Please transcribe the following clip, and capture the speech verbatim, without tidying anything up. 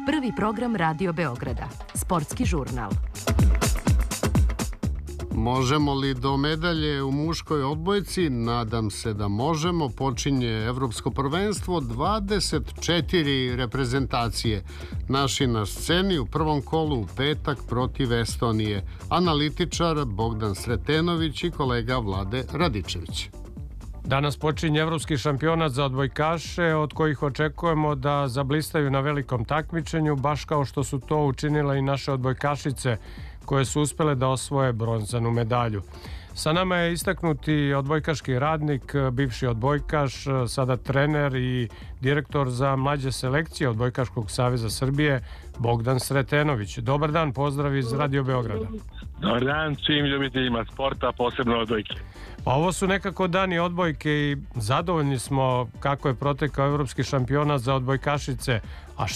Prvi program Radio Beograda. Sportski žurnal. Možemo li do medalje u muškoj odbojci? Nadam se da možemo. Počinje Evropsko prvenstvo, dvadeset četiri reprezentacije. Naši na sceni u prvom kolu u petak protiv Estonije. Analitičar Bogdan Sretenović i kolega Vlade Radičević. Danas počinje Evropski šampionat za odbojkaše, od kojih očekujemo da zablistaju na velikom takmičenju, baš kao što su to učinile i naše odbojkašice, koje su uspele da osvoje bronzanu medalju. Sa nama je istaknuti odbojkaški radnik, bivši odbojkaš, sada trener i direktor za mlađe selekcije Odbojkaškog saveza Srbije, Bogdan Sretenović. Dobar dan, pozdrav iz Radio Beograda. Dobar dan svim ljubiteljima sporta, posebno odbojke. Pa ovo su nekako dani odbojke i zadovoljni smo kako je protekao Evropski šampionat za odbojkašice. A